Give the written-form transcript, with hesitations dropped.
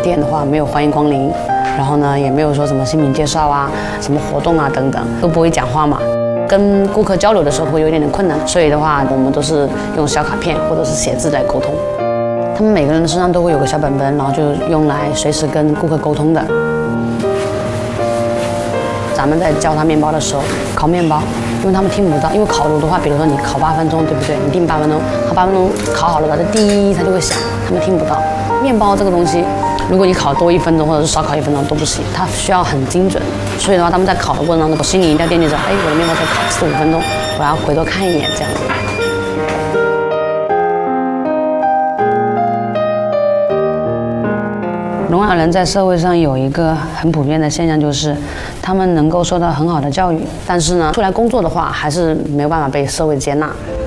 店的话没有欢迎光临，然后呢也没有说什么新品介绍啊、什么活动啊等等，都不会讲话嘛。跟顾客交流的时候会有一点点困难，所以的话我们都是用小卡片或者是写字来沟通。他们每个人身上都会有个小本本，然后就用来随时跟顾客沟通的。咱们在教他面包的时候，烤面包，因为他们听不到，因为烤炉的话，比如说你烤8分钟，对不对？你定8分钟，它8分钟烤好了，它的滴它就会响，他们听不到。面包这个东西，如果你烤多1分钟或者是少烤1分钟都不行，它需要很精准。所以的话，他们在烤的过程当中，我心里一定要惦记着，哎，我的面包才烤4、5分钟，我要回头看一眼这样子。聋哑人在社会上有一个很普遍的现象，就是他们能够受到很好的教育，但是呢，出来工作的话，还是没有办法被社会接纳。